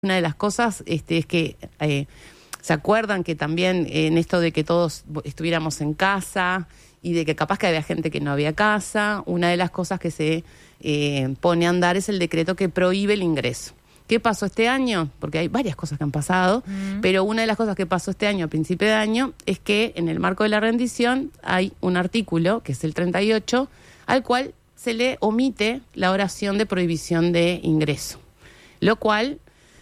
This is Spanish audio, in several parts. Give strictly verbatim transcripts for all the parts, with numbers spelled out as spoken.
Una de las cosas este, es que eh, se acuerdan que también en esto de que todos estuviéramos en casa y de que capaz que había gente que no había casa, una de las cosas que se eh, pone a andar es el decreto que prohíbe el ingreso. ¿Qué pasó este año? Porque hay varias cosas que han pasado, mm. pero una de las cosas que pasó este año, a principio de año, es que en el marco de la rendición hay un artículo, que es el treinta y ocho, al cual se le omite la oración de prohibición de ingreso, lo cual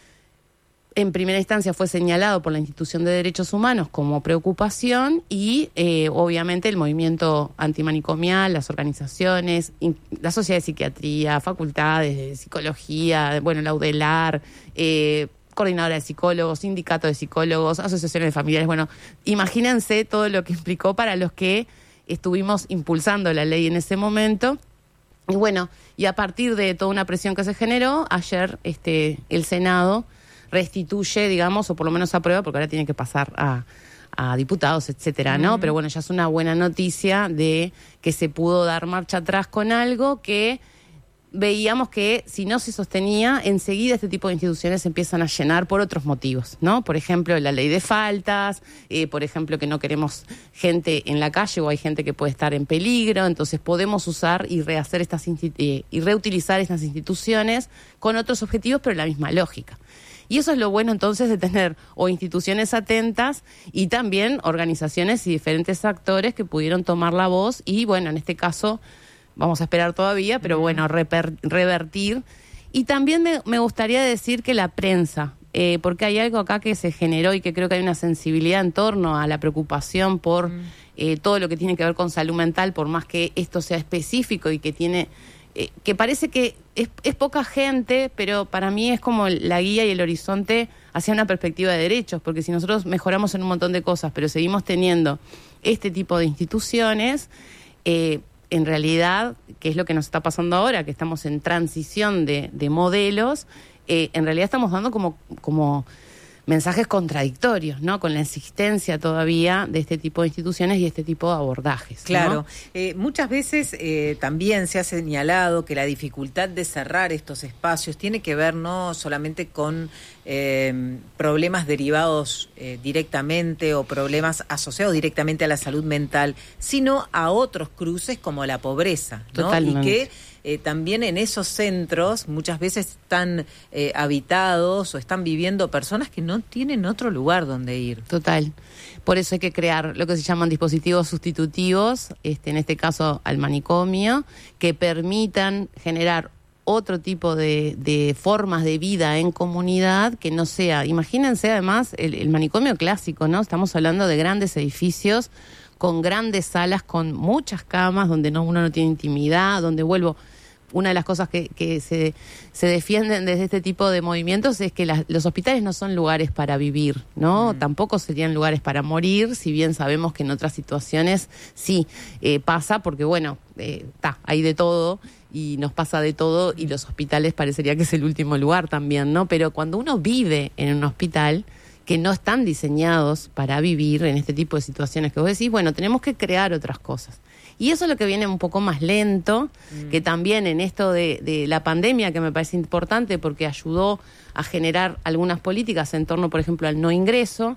en primera instancia fue señalado por la Institución de Derechos Humanos como preocupación y eh, obviamente el movimiento antimanicomial, las organizaciones, in, la Sociedad de Psiquiatría, facultades de psicología, bueno, la UDELAR, eh, coordinadora de psicólogos, sindicato de psicólogos, asociaciones de familiares. Bueno, imagínense todo lo que implicó para los que estuvimos impulsando la ley en ese momento. Y bueno, y a partir de toda una presión que se generó, ayer este, el Senado restituye, digamos, o por lo menos aprueba, porque ahora tiene que pasar a, a diputados, etcétera, ¿no? Mm. Pero bueno, ya es una buena noticia de que se pudo dar marcha atrás con algo que veíamos que si no se sostenía, enseguida este tipo de instituciones se empiezan a llenar por otros motivos, ¿no? Por ejemplo, la ley de faltas, eh, por ejemplo, que no queremos gente en la calle o hay gente que puede estar en peligro, entonces podemos usar y rehacer estas insti- eh, y reutilizar estas instituciones con otros objetivos, pero la misma lógica. Y eso es lo bueno entonces de tener o instituciones atentas y también organizaciones y diferentes actores que pudieron tomar la voz y bueno, en este caso vamos a esperar todavía, pero bueno, reper, revertir. Y también me, me gustaría decir que la prensa, eh, porque hay algo acá que se generó y que creo que hay una sensibilidad en torno a la preocupación por mm. eh, todo lo que tiene que ver con salud mental, por más que esto sea específico y que tiene... Eh, que parece que es, es poca gente, pero para mí es como la guía y el horizonte hacia una perspectiva de derechos, porque si nosotros mejoramos en un montón de cosas, pero seguimos teniendo este tipo de instituciones, eh, en realidad, que es lo que nos está pasando ahora, que estamos en transición de, de modelos, eh, en realidad estamos dando como... como mensajes contradictorios, ¿no? Con la existencia todavía de este tipo de instituciones y este tipo de abordajes, ¿no? Claro. Eh, muchas veces eh, también se ha señalado que la dificultad de cerrar estos espacios tiene que ver no solamente con eh, problemas derivados eh, directamente o problemas asociados directamente a la salud mental, sino a otros cruces como la pobreza, ¿no? Totalmente. Y que Eh, también en esos centros muchas veces están eh, habitados o están viviendo personas que no tienen otro lugar donde ir. Total. Por eso hay que crear lo que se llaman dispositivos sustitutivos, este, en este caso al manicomio, que permitan generar otro tipo de, de formas de vida en comunidad que no sea... Imagínense además el, el manicomio clásico, ¿no? Estamos hablando de grandes edificios con grandes salas, con muchas camas, donde no, uno no tiene intimidad, donde vuelvo... Una de las cosas que, que se, se defienden desde este tipo de movimientos es que las, los hospitales no son lugares para vivir, ¿no? Mm. Tampoco serían lugares para morir, si bien sabemos que en otras situaciones sí eh, pasa, porque bueno, está, eh, hay de todo y nos pasa de todo y los hospitales parecería que es el último lugar también, ¿no? Pero cuando uno vive en un hospital que no están diseñados para vivir en este tipo de situaciones que vos decís, bueno, tenemos que crear otras cosas. Y eso es lo que viene un poco más lento, mm. que también en esto de, de la pandemia, que me parece importante porque ayudó a generar algunas políticas en torno, por ejemplo, al no ingreso,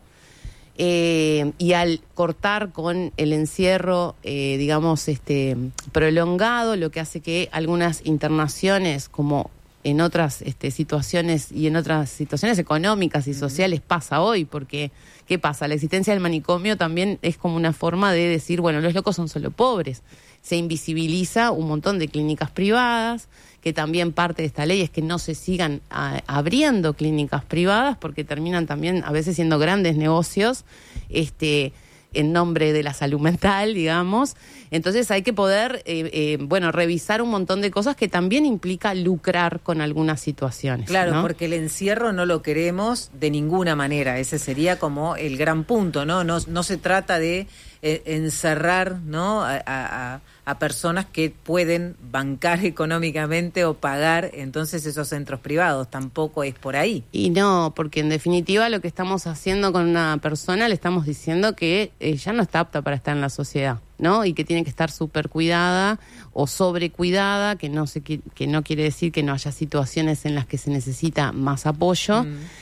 eh, y al cortar con el encierro, eh, digamos, este prolongado, lo que hace que algunas internaciones, como en otras este, situaciones y en otras situaciones económicas y sociales pasa hoy, porque ¿qué pasa? La existencia del manicomio también es como una forma de decir, bueno, los locos son solo pobres. Se invisibiliza un montón de clínicas privadas, que también parte de esta ley es que no se sigan a, abriendo clínicas privadas, porque terminan también a veces siendo grandes negocios, este... en nombre de la salud mental, digamos. Entonces hay que poder, eh, eh, bueno, revisar un montón de cosas que también implica lucrar con algunas situaciones. Claro, ¿no? Porque el encierro no lo queremos de ninguna manera. Ese sería como el gran punto, ¿no? No, no se trata de eh, encerrar, ¿no?, a, a, a personas que pueden bancar económicamente o pagar entonces esos centros privados. Tampoco es por ahí. Y no, porque en definitiva lo que estamos haciendo con una persona, le estamos diciendo que eh, ya no está apta para estar en la sociedad, ¿no? Y que tiene que estar súper cuidada o sobrecuidada, que no se, que no quiere decir que no haya situaciones en las que se necesita más apoyo, mm.